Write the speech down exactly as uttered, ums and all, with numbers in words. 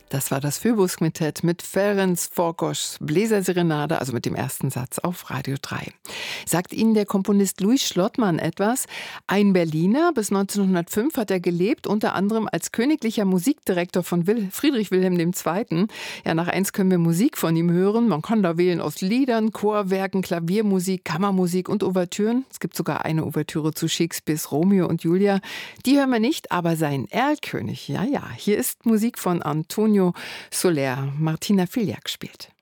Das war das Phoebus-Quintett mit Ferenc Forgos Bläserserenade, also mit dem ersten Satz auf Radio drei. Sagt Ihnen der Komponist Louis Schlottmann etwas? Ein Berliner, bis neunzehnhundertfünf hat er gelebt, unter anderem als königlicher Musikdirektor von Wil- Friedrich Wilhelm der Zweite. Ja, nach eins können wir Musik von ihm hören. Man kann da wählen aus Liedern, Chorwerken, Klaviermusik, Kammermusik und Ouvertüren. Es gibt sogar eine Ouvertüre zu Shakespeares Romeo und Julia. Die hören wir nicht, aber sein Erlkönig, ja, ja. Hier ist Musik von Antonio Soler. Martina Filiak spielt.